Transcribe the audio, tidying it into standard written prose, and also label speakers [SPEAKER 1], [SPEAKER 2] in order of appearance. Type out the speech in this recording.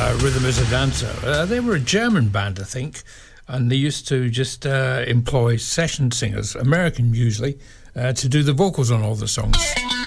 [SPEAKER 1] Rhythm is a Dancer. They were a German band, I think, and they used to just employ session singers, American usually, to do the vocals on all the songs.